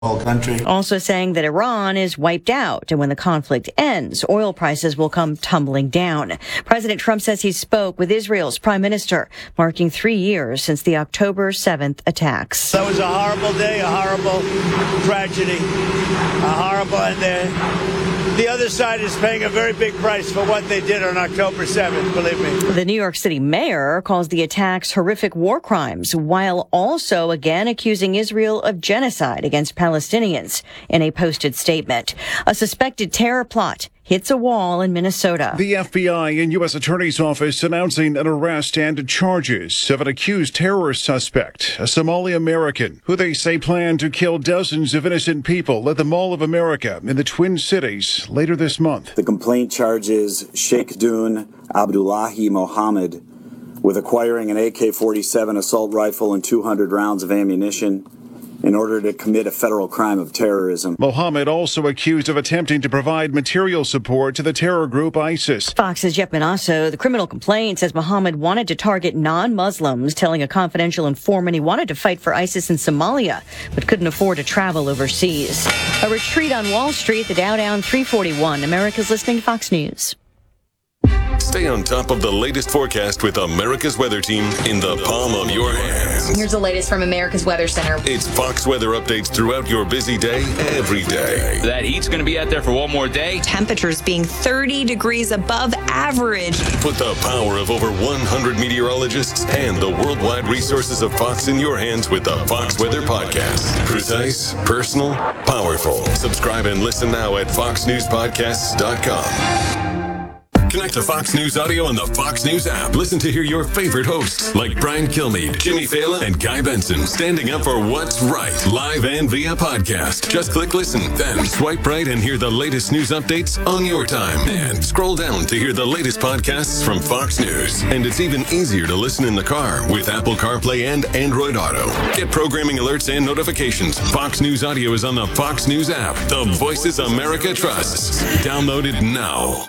whole country. Also saying that Iran is wiped out, and when the conflict ends, oil prices will come tumbling down. President Trump says he spoke with Israel's prime minister, marking 3 years since the October 7th attacks. That was a horrible day, a horrible tragedy, and the other side is paying a very big price for what they did on October 7th, believe me. The New York City mayor calls the attacks horrific war crimes, while also again accusing Israel of genocide against Palestinians in a posted statement. A suspected terror plot hits a wall in Minnesota. The FBI and U.S. Attorney's Office announcing an arrest and charges of an accused terrorist suspect, a Somali American, who they say planned to kill dozens of innocent people at the Mall of America in the Twin Cities later this month. The complaint charges Sheikh Dun Abdullahi Mohammed with acquiring an AK-47 assault rifle and 200 rounds of ammunition in order to commit a federal crime of terrorism. Mohammed also accused of attempting to provide material support to the terror group ISIS. Fox's Jeff Manasso, the criminal complaint says Mohammed wanted to target non-Muslims, telling a confidential informant he wanted to fight for ISIS in Somalia, but couldn't afford to travel overseas. A retreat on Wall Street, the Dow down 341. America's listening to Fox News. Stay on top of the latest forecast with America's Weather Team in the palm of your hands. Here's the latest from America's Weather Center. It's Fox weather updates throughout your busy day, every day. That heat's going to be out there for one more day. Temperatures being 30 degrees above average. Put the power of over 100 meteorologists and the worldwide resources of Fox in your hands with the Fox Weather Podcast. Precise, personal, powerful. Subscribe and listen now at foxnewspodcasts.com. Connect to Fox News Audio on the Fox News app. Listen to hear your favorite hosts like Brian Kilmeade, Jimmy Fallon, and Guy Benson standing up for what's right, live and via podcast. Just click listen, then swipe right and hear the latest news updates on your time. And scroll down to hear the latest podcasts from Fox News. And it's even easier to listen in the car with Apple CarPlay and Android Auto. Get programming alerts and notifications. Fox News Audio is on the Fox News app. The voices America trusts. Download it now.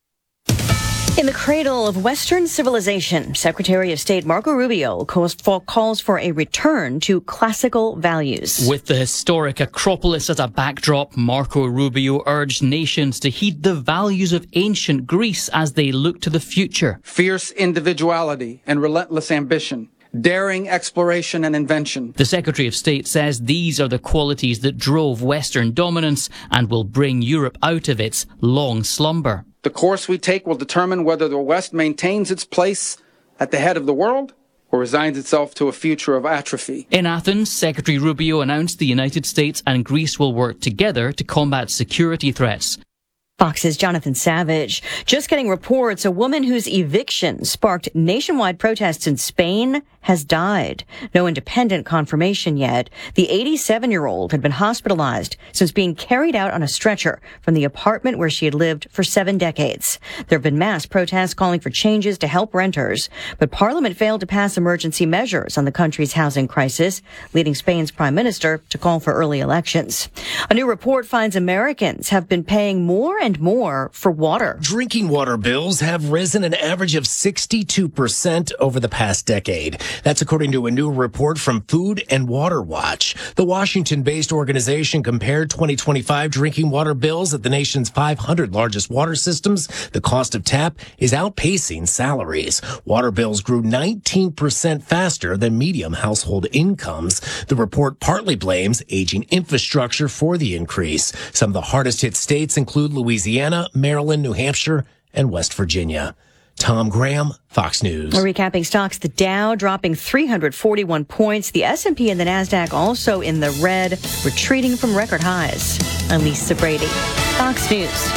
In the cradle of Western civilization, Secretary of State Marco Rubio calls for a return to classical values. With the historic Acropolis as a backdrop, Marco Rubio urged nations to heed the values of ancient Greece as they look to the future. Fierce individuality and relentless ambition. Daring exploration and invention. The Secretary of State says these are the qualities that drove Western dominance and will bring Europe out of its long slumber. The course we take will determine whether the West maintains its place at the head of the world or resigns itself to a future of atrophy. In Athens, Secretary Rubio announced the United States and Greece will work together to combat security threats. Fox's Jonathan Savage. Just getting reports, a woman whose eviction sparked nationwide protests in Spain has died. No independent confirmation yet. The 87-year-old had been hospitalized since being carried out on a stretcher from the apartment where she had lived for 7 decades. There have been mass protests calling for changes to help renters, but Parliament failed to pass emergency measures on the country's housing crisis, leading Spain's prime minister to call for early elections. A new report finds Americans have been paying more and more for water. Drinking water bills have risen an average of 62% over the past decade. That's according to a new report from Food and Water Watch. The Washington-based organization compared 2025 drinking water bills at the nation's 500 largest water systems. The cost of tap is outpacing salaries. Water bills grew 19% faster than median household incomes. The report partly blames aging infrastructure for the increase. Some of the hardest hit states include Louisiana, Maryland, New Hampshire, and West Virginia. Tom Graham, Fox News. We're recapping stocks. The Dow dropping 341 points. The S&P and the NASDAQ also in the red, retreating from record highs. I'm Lisa Brady, Fox News.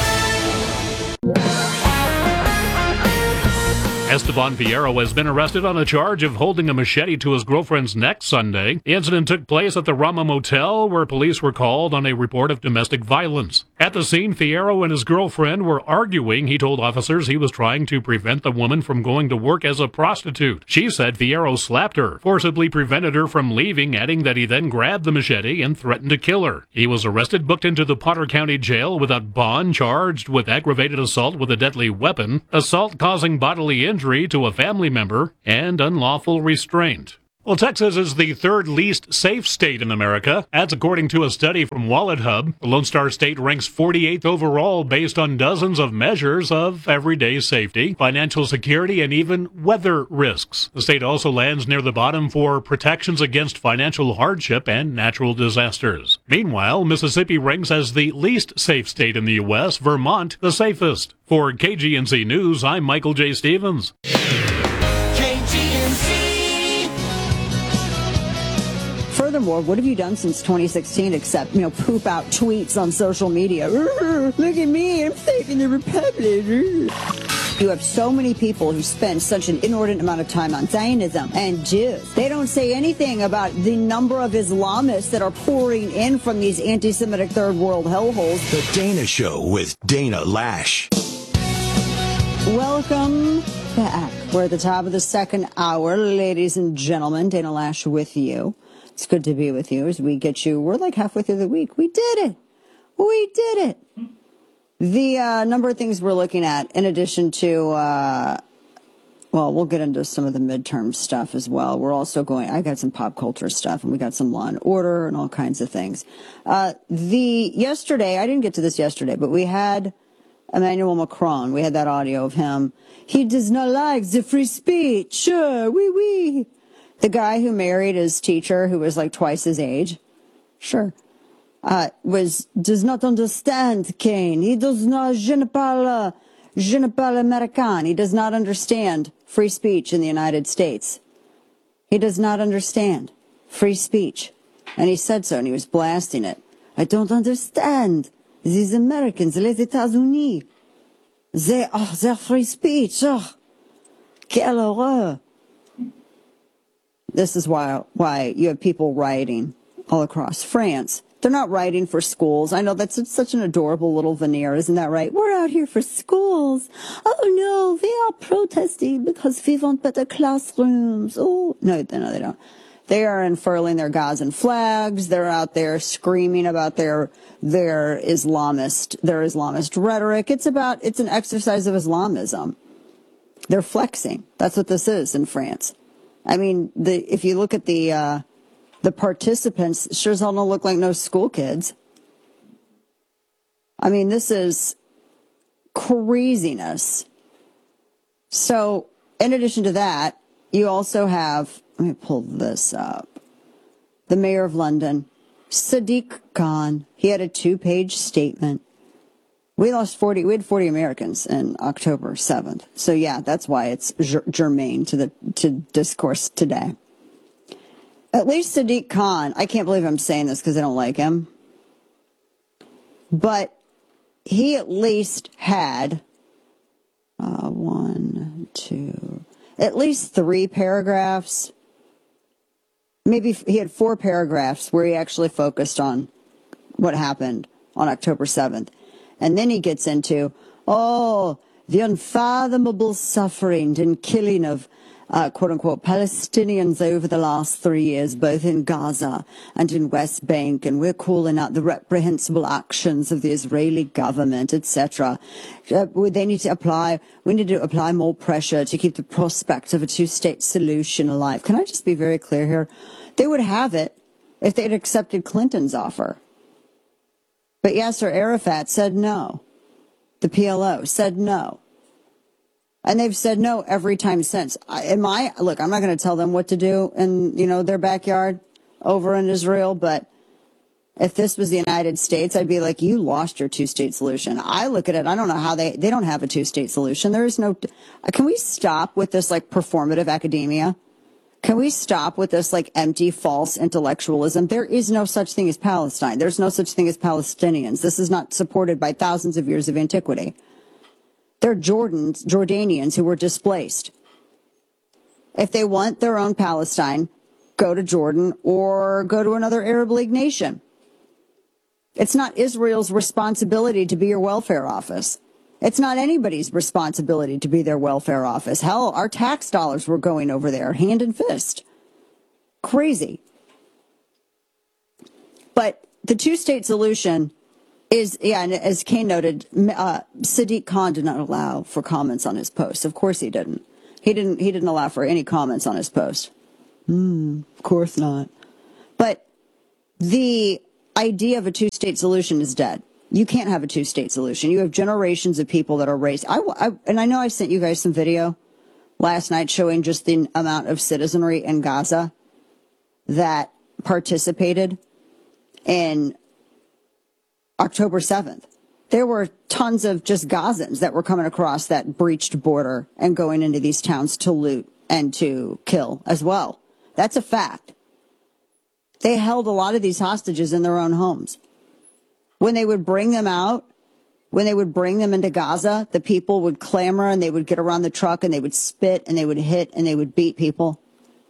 Esteban Fierro has been arrested on a charge of holding a machete to his girlfriend's neck Sunday. The incident took place at the Rama Motel, where police were called on a report of domestic violence. At the scene, Fierro and his girlfriend were arguing. He told officers he was trying to prevent the woman from going to work as a prostitute. She said Fierro slapped her, forcibly prevented her from leaving, adding that he then grabbed the machete and threatened to kill her. He was arrested, booked into the Potter County Jail without bond, charged with aggravated assault with a deadly weapon, assault causing bodily injury to a family member, and unlawful restraint. Well, Texas is the third least safe state in America. That's according to a study from WalletHub. The Lone Star State ranks 48th overall based on dozens of measures of everyday safety, financial security, and even weather risks. The state also lands near the bottom for protections against financial hardship and natural disasters. Meanwhile, Mississippi ranks as the least safe state in the U.S., Vermont the safest. For KGNC News, I'm Michael J. Stevens. Furthermore, what have you done since 2016 except, poop out tweets on social media? Look at me, I'm saving the republic. You have so many people who spend such an inordinate amount of time on Zionism and Jews. They don't say anything about the number of Islamists that are pouring in from these anti-Semitic third world hellholes. The Dana Show with Dana Lash. Welcome back. We're at the top of the second hour, ladies and gentlemen. Dana Lash with you. It's good to be with you as we get you. We're like halfway through the week. We did it. We did it. The number of things we're looking at, in addition to, we'll get into some of the midterm stuff as well. We're also I got some pop culture stuff, and we got some Law and Order and all kinds of things. Yesterday, I didn't get to this yesterday, but we had Emmanuel Macron. We had that audio of him. He does not like the free speech. Sure, oui. The guy who married his teacher, who was like twice his age, does not understand Kane. He does not, je ne parle américain. He does not understand free speech in the United States. He does not understand free speech. And he said so, and he was blasting it. I don't understand these Americans, les États-Unis. Their free speech. Oh, quelle horreur. This is why you have people rioting all across France. They're not rioting for schools. I know that's such an adorable little veneer, isn't that right? We're out here for schools. Oh, no, they are protesting because we want better classrooms. Oh, no, they don't. They are unfurling their Gazan flags. They're out there screaming about their Islamist rhetoric. It's an exercise of Islamism. They're flexing. That's what this is in France. I mean, if you look at the participants, sure as hell don't look like no school kids. I mean, this is craziness. So, in addition to that, you also have, let me pull this up, the mayor of London, Sadiq Khan. He had a 2-page statement. We had 40 Americans in October 7th. So yeah, that's why it's germane to discourse today. At least Sadiq Khan, I can't believe I'm saying this because I don't like him, but he at least had at least 3 paragraphs. Maybe he had 4 paragraphs where he actually focused on what happened on October 7th. And then he gets into, the unfathomable suffering and killing of, quote-unquote, Palestinians over the last 3 years, both in Gaza and in West Bank, and we're calling out the reprehensible actions of the Israeli government, etc. We need to apply more pressure to keep the prospect of a 2-state solution alive. Can I just be very clear here? They would have it if they'd accepted Clinton's offer. But Yasser Arafat said no. The PLO said no. And they've said no every time since. I'm not going to tell them what to do in, their backyard over in Israel, but if this was the United States, I'd be like, you lost your 2-state solution. I look at it, I don't know how they don't have a 2-state solution. There is no, can we stop with this performative academia? Can we stop with this empty, false intellectualism? There is no such thing as Palestine. There's no such thing as Palestinians. This is not supported by thousands of years of antiquity. They're Jordanians who were displaced. If they want their own Palestine, go to Jordan or go to another Arab League nation. It's not Israel's responsibility to be your welfare office. It's not anybody's responsibility to be their welfare office. Hell, our tax dollars were going over there, hand and fist. Crazy. But the 2-state solution is, and as Kane noted, Sadiq Khan did not allow for comments on his post. Of course he didn't. He didn't allow for any comments on his post. Of course not. But the idea of a two-state solution is dead. You can't have a two-state solution. You have generations of people that are raised. And I know I sent you guys some video last night showing just the amount of citizenry in Gaza that participated in October 7th. There were tons of just Gazans that were coming across that breached border and going into these towns to loot and to kill as well. That's a fact. They held a lot of these hostages in their own homes. When they would bring them out, when they would bring them into Gaza, the people would clamor and they would get around the truck and they would spit and they would hit and they would beat people.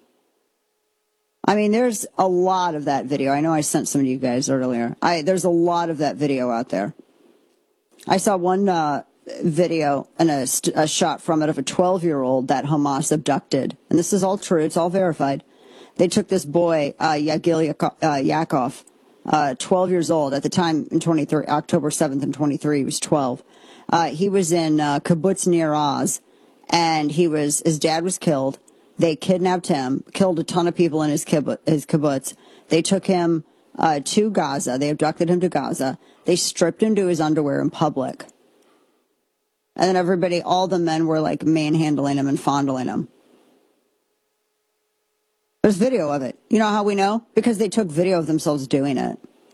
I mean, there's a lot of that video. I know I sent some to you guys earlier. There's a lot of that video out there. I saw one video and a shot from it of a 12-year-old that Hamas abducted. And this is all true. It's all verified. They took this boy, Yagil Yakov, 12 years old at the time in October 7th and 23. He was 12. He was in Kibbutz Nir Oz, and his dad was killed. They kidnapped him, killed a ton of people in his kibbutz. They took him to Gaza. They abducted him to Gaza. They stripped him to his underwear in public. And then all the men were like manhandling him and fondling him. There's video of it. You know how we know? Because they took video of themselves doing it.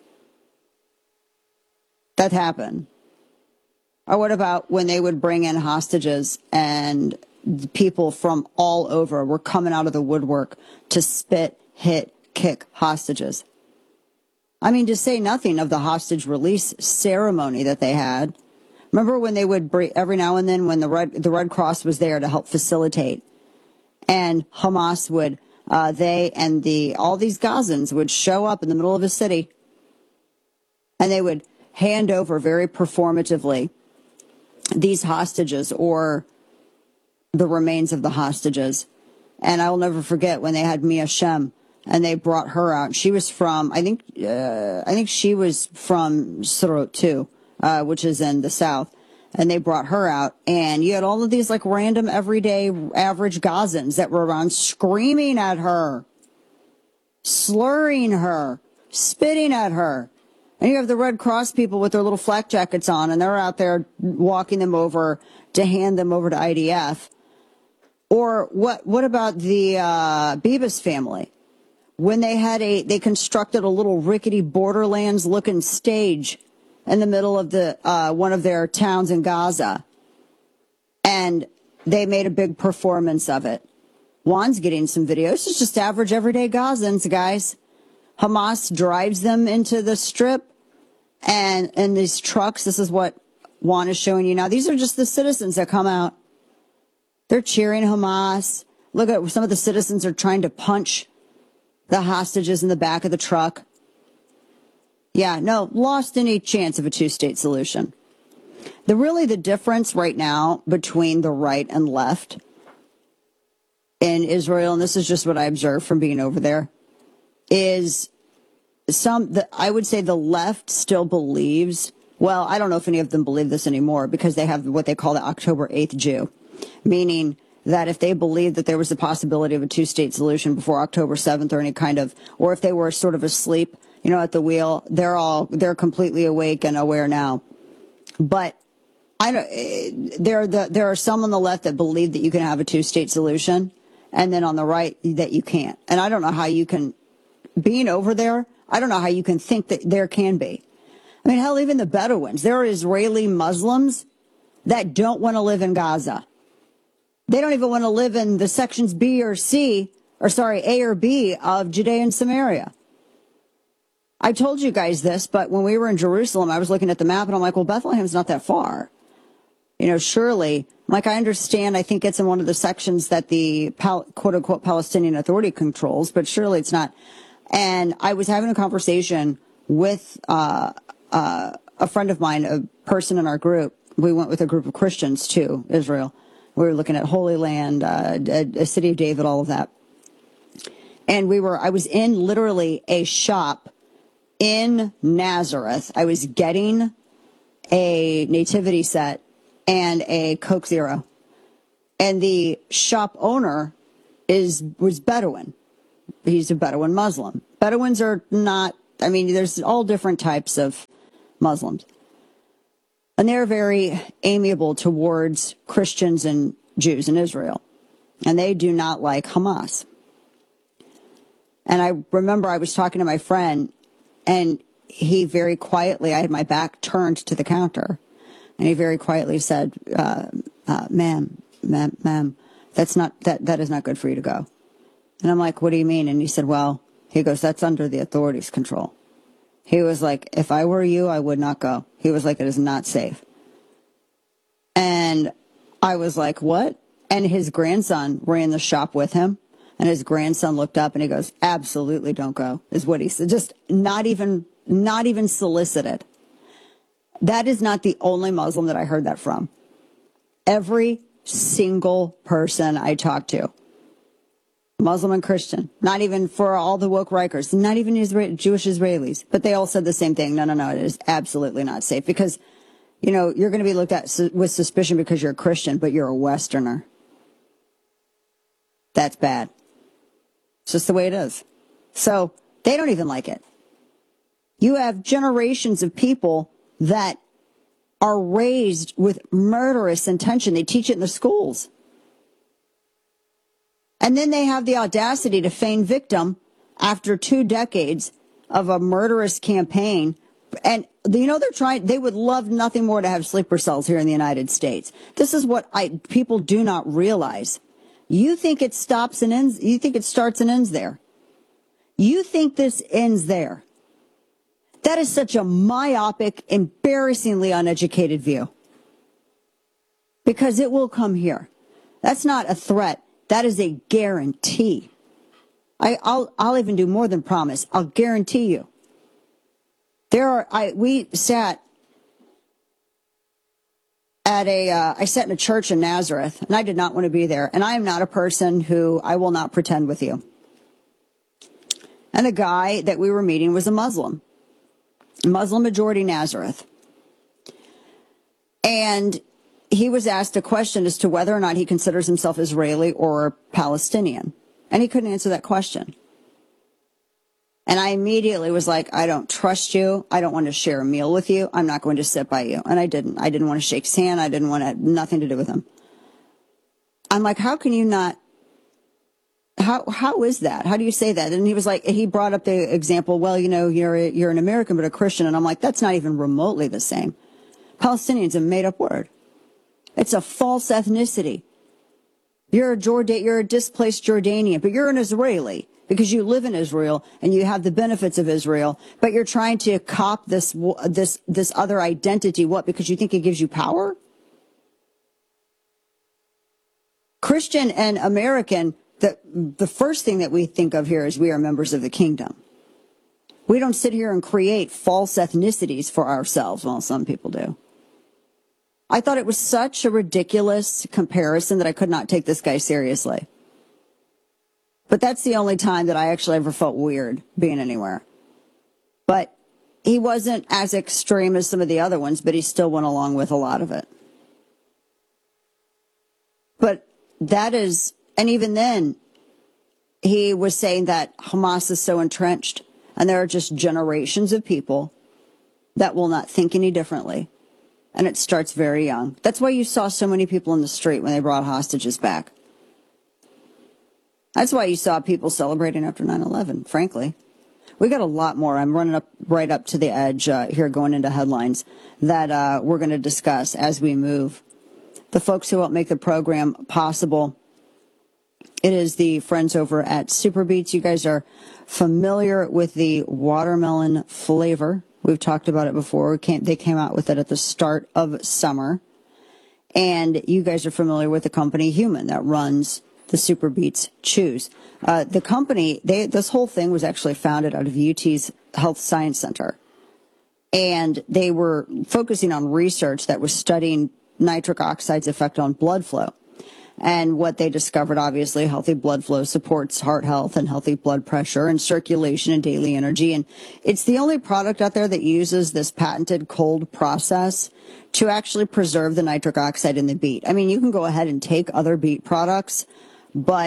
That happened. Or what about when they would bring in hostages and people from all over were coming out of the woodwork to spit, hit, kick hostages? I mean, to say nothing of the hostage release ceremony that they had. Remember when they would every now and then when the Red Cross was there to help facilitate, and Hamas would all these Gazans would show up in the middle of a city, and they would hand over very performatively these hostages or the remains of the hostages. And I will never forget when they had Mia Shem and they brought her out. She was from, I think she was from Sderot too, which is in the south. And they brought her out, and you had all of these like random everyday average Gazans that were around screaming at her, slurring her, spitting at her. And you have the Red Cross people with their little flak jackets on, and they're out there walking them over to hand them over to IDF. Or what about the Bibas family? When they constructed a little rickety Borderlands looking stage in the middle of one of their towns in Gaza. And they made a big performance of it. Juan's getting some videos. It's just average everyday Gazans, guys. Hamas drives them into the strip and in these trucks. This is what Juan is showing you now. These are just the citizens that come out. They're cheering Hamas. Look at some of the citizens are trying to punch the hostages in the back of the truck. Yeah, no, lost any chance of a two-state solution. The difference right now between the right and left in Israel, and this is just what I observed from being over there, is I would say the left still believes, well, I don't know if any of them believe this anymore because they have what they call the October 8th Jew, meaning that if they believed that there was the possibility of a two-state solution before October 7th or if they were sort of asleep, at the wheel, they're completely awake and aware now. But there are some on the left that believe that you can have a two-state solution, and then on the right that you can't. And I don't know how you can, being over there, I don't know how you can think that there can be. I mean, hell, even the Bedouins, there are Israeli Muslims that don't want to live in Gaza. They don't even want to live in the sections A or B of Judea and Samaria. I told you guys this, but when we were in Jerusalem, I was looking at the map and I'm like, well, Bethlehem's not that far. Surely, like I understand, I think it's in one of the sections that the quote unquote Palestinian Authority controls, but surely it's not. And I was having a conversation with a friend of mine, a person in our group. We went with a group of Christians to Israel. We were looking at Holy Land, a city of David, all of that. And I was in literally a shop in Nazareth. I was getting a nativity set and a Coke Zero. And the shop owner was Bedouin. he's a Bedouin Muslim. Bedouins are not, I mean, there's all different types of Muslims. And they're very amiable towards Christians and Jews in Israel. And they do not like Hamas. And I remember I was talking to my friend, and he very quietly, I had my back turned to the counter, and he very quietly said, ma'am, that is not good for you to go. And I'm like, what do you mean? And he said, well, he goes, that's under the authorities' control. He was like, if I were you, I would not go. He was like, it is not safe. And I was like, what? And his grandson ran the shop with him. And his grandson looked up and he goes, absolutely don't go, is what he said. Just not even solicited. That is not the only Muslim that I heard that from. Every single person I talked to, Muslim and Christian, not even for all the woke Rikers, not even Jewish Israelis, but they all said the same thing. No, it is absolutely not safe because, you know, you're going to be looked at with suspicion because you're a Christian, but you're a Westerner. That's bad. It's just the way it is. So they don't even like it. You have generations of people that are raised with murderous intention. They teach it in the schools. And then they have the audacity to feign victim after 2 decades of a murderous campaign. And, you know, they would love nothing more to have sleeper cells here in the United States. This is what people do not realize. You think it stops and ends. You think it starts and ends there. You think this ends there. That is such a myopic, embarrassingly uneducated view. Because it will come here. That's not a threat. That is a guarantee. I'll even do more than promise. I'll guarantee you. We sat at I sat in a church in Nazareth, and I did not want to be there. And I am not a person who I will not pretend with you. And the guy that we were meeting was a Muslim majority Nazareth. And he was asked a question as to whether or not he considers himself Israeli or Palestinian. And he couldn't answer that question. And I immediately was like, I don't trust you. I don't want to share a meal with you. I'm not going to sit by you. And I didn't. I didn't want to shake his hand. I didn't want to have nothing to do with him. I'm like, how can you not? How is that? How do you say that? And he was like, he brought up the example, well, you know, you're an American but a Christian. And I'm like, that's not even remotely the same. Palestinian's a made-up word. It's a false ethnicity. You're a displaced Jordanian, but you're an Israeli because you live in Israel and you have the benefits of Israel, but you're trying to cop this other identity. What? Because you think it gives you power? Christian and American, the first thing that we think of here is we are members of the kingdom. We don't sit here and create false ethnicities for ourselves. Well, some people do. I thought it was such a ridiculous comparison that I could not take this guy seriously. But that's the only time that I actually ever felt weird being anywhere. But he wasn't as extreme as some of the other ones, but he still went along with a lot of it. But that is, and even then, he was saying that Hamas is so entrenched, and there are just generations of people that will not think any differently. And it starts very young. That's why you saw so many people in the street when they brought hostages back. That's why you saw people celebrating after 9/11, frankly. We got a lot more. I'm running up right up to the edge here going into headlines that we're going to discuss as we move. The folks who help make the program possible, it is the friends over at Super Beets. You guys are familiar with the watermelon flavor. We've talked about it before. They came out with it at the start of summer. And you guys are familiar with the company Human that runs the Super Beets Chews. The company, this whole thing was actually founded out of UT's Health Science Center. And they were focusing on research that was studying nitric oxide's effect on blood flow. And what they discovered, obviously, healthy blood flow supports heart health and healthy blood pressure and circulation and daily energy. And it's the only product out there that uses this patented cold process to actually preserve the nitric oxide in the beet. I mean, you can go ahead and take other beet products, but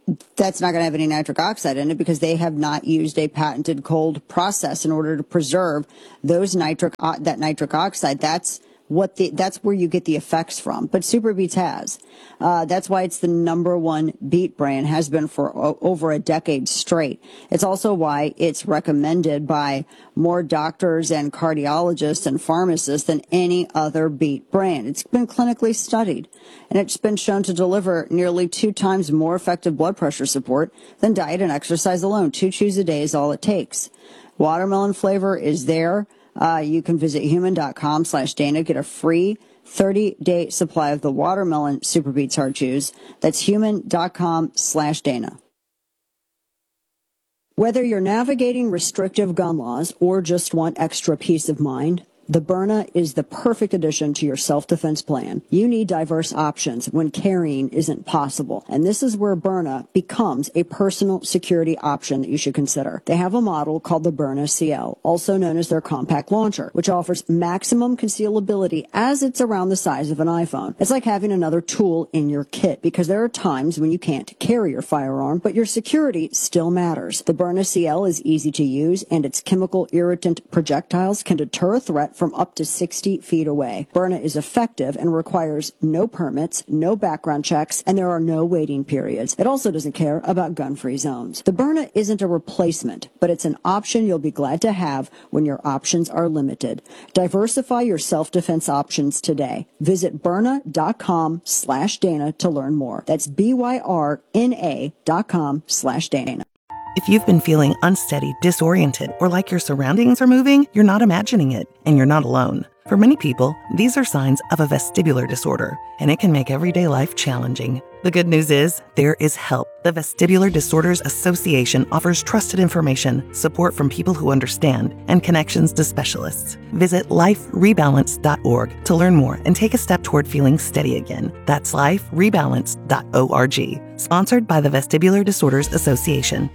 that's not going to have any nitric oxide in it because they have not used a patented cold process in order to preserve those nitric oxide. That's where you get the effects from. But Super Beets has. That's why it's the #1 beet brand, has been for over a decade straight. It's also why it's recommended by more doctors and cardiologists and pharmacists than any other beet brand. It's been clinically studied, and it's been shown to deliver nearly 2 times more effective blood pressure support than diet and exercise alone. 2 chews a day is all it takes. Watermelon flavor is there. You can visit human.com/Dana, get a free 30-day supply of the watermelon Super Beets Hard Chews. That's human.com/Dana. Whether you're navigating restrictive gun laws or just want extra peace of mind, the Byrna is the perfect addition to your self-defense plan. You need diverse options when carrying isn't possible. And this is where Byrna becomes a personal security option that you should consider. They have a model called the Byrna CL, also known as their compact launcher, which offers maximum concealability as it's around the size of an iPhone. It's like having another tool in your kit because there are times when you can't carry your firearm, but your security still matters. The Byrna CL is easy to use, and its chemical irritant projectiles can deter a threat from up to 60 feet away. Byrna is effective and requires no permits, no background checks, and there are no waiting periods. It also doesn't care about gun-free zones. The Byrna isn't a replacement, but it's an option you'll be glad to have when your options are limited. Diversify your self-defense options today. Visit Byrna.com/Dana to learn more. That's BYRNA.com/Dana. If you've been feeling unsteady, disoriented, or like your surroundings are moving, you're not imagining it, and you're not alone. For many people, these are signs of a vestibular disorder, and it can make everyday life challenging. The good news is, there is help. The Vestibular Disorders Association offers trusted information, support from people who understand, and connections to specialists. Visit liferebalance.org to learn more and take a step toward feeling steady again. That's liferebalance.org. Sponsored by the Vestibular Disorders Association.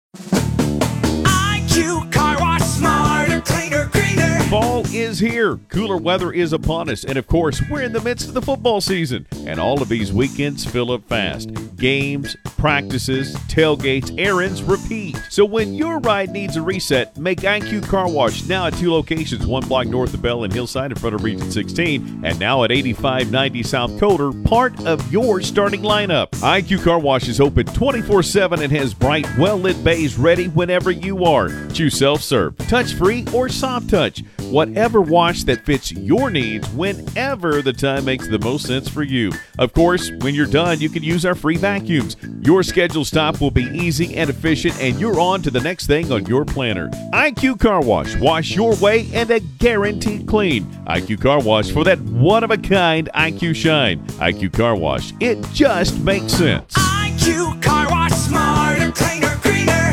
IQ Car Wash, smarter, cleaner, greener. Fall is here. Cooler weather is upon us. And of course, we're in the midst of the football season. And all of these weekends fill up fast. Games, practices, tailgates, errands, repeat. So when your ride needs a reset, make IQ Car Wash now at 2 locations, 1 block north of Bell and Hillside in front of Region 16, and now at 8590 South Coder, part of your starting lineup. IQ Car Wash is open 24/7 and has bright, well-lit bays ready whenever you are. Choose self-serve, touch-free, or soft touch. Whatever wash that fits your needs whenever the time makes the most sense for you. Of course, when you're done, you can use our free vacuums. Your scheduled stop will be easy and efficient, and you're on to the next thing on your planner. IQ Car Wash. Wash your way and a guaranteed clean. IQ Car Wash for that one-of-a-kind IQ shine. IQ Car Wash. It just makes sense. IQ Car Wash, smarter, cleaner, greener.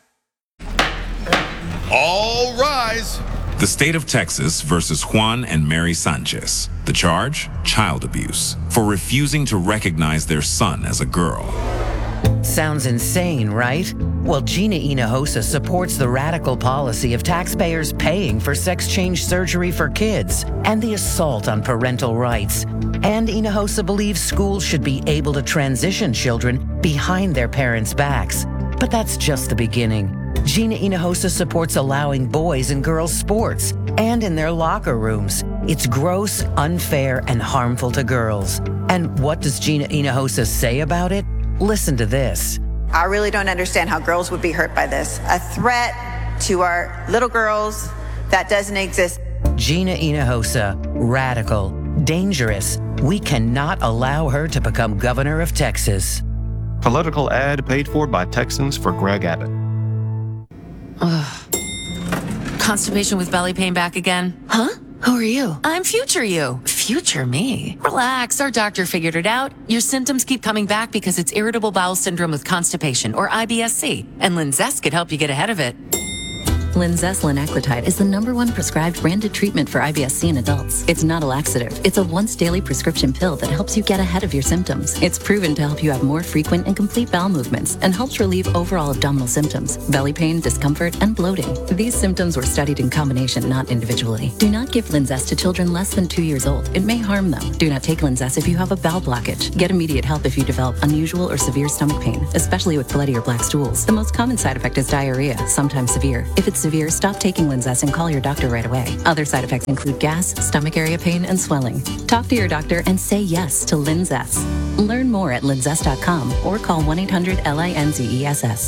All rise. The state of Texas versus Juan and Mary Sanchez. The charge? Child abuse for refusing to recognize their son as a girl. Sounds insane, right? Well, Gina Hinojosa supports the radical policy of taxpayers paying for sex change surgery for kids and the assault on parental rights. And Hinojosa believes schools should be able to transition children behind their parents' backs. But that's just the beginning. Gina Hinojosa supports allowing boys and girls sports and in their locker rooms. It's gross, unfair, and harmful to girls. And what does Gina Hinojosa say about it? Listen to this. I really don't understand how girls would be hurt by this. A threat to our little girls that doesn't exist. Gina Hinojosa, radical, dangerous. We cannot allow her to become governor of Texas. Political ad paid for by Texans for Greg Abbott. Ugh. Constipation with belly pain back again? Huh? Who are you? I'm future you. Future me? Relax, our doctor figured it out. Your symptoms keep coming back because it's irritable bowel syndrome with constipation, or IBS-C, and Linzess could help you get ahead of it. Linzess linaclotide is the #1 prescribed branded treatment for IBS-C in adults. It's not a laxative. It's a once-daily prescription pill that helps you get ahead of your symptoms. It's proven to help you have more frequent and complete bowel movements and helps relieve overall abdominal symptoms, belly pain, discomfort, and bloating. These symptoms were studied in combination, not individually. Do not give Linzess to children less than 2 years old. It may harm them. Do not take Linzess if you have a bowel blockage. Get immediate help if you develop unusual or severe stomach pain, especially with bloody or black stools. The most common side effect is diarrhea, sometimes severe. If it's severe, stop taking Linzess and call your doctor right away. Other side effects include gas, stomach area pain, and swelling. Talk to your doctor and say yes to Linzess. Learn more at linzess.com or call 1-800-LINZESS.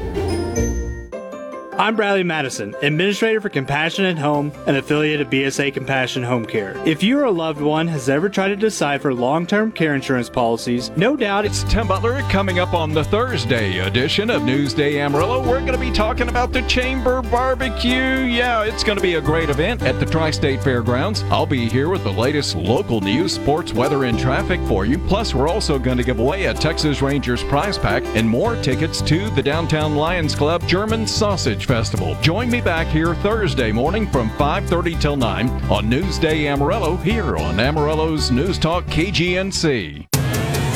I'm Bradley Madison, Administrator for Compassion at Home, an affiliate of BSA Compassion Home Care. If you or a loved one has ever tried to decide for long-term care insurance policies, no doubt it's Tim Butler. Coming up on the Thursday edition of Newsday Amarillo, we're going to be talking about the Chamber Barbecue. Yeah, it's going to be a great event at the Tri-State Fairgrounds. I'll be here with the latest local news, sports, weather, and traffic for you. Plus, we're also going to give away a Texas Rangers prize pack and more tickets to the Downtown Lions Club German Sausage Festival. Join me back here Thursday morning from 5:30 till 9 on Newsday Amarillo here on Amarillo's News Talk KGNC.